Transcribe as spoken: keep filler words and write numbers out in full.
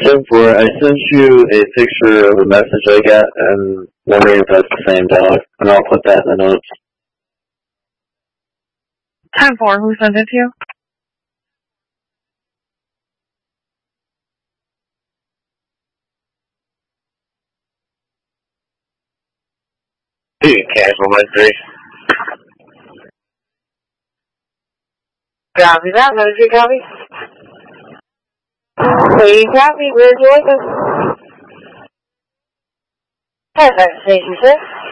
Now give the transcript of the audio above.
ten four, I sent you a picture of a message I got and wondering if that's the same dog, and I'll put that in the notes. ten four, who sent it to you? Hey, Casual one three. Copy that, what did you copy? Hey, copy, where'd you like us? Hi, station six.